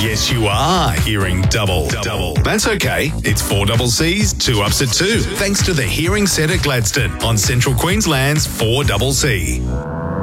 Yes, you are hearing double. That's okay. It's 4 double C's, 2 ups at 2. Thanks to the Hearing Set at Gladstone on Central Queensland's 4 double C.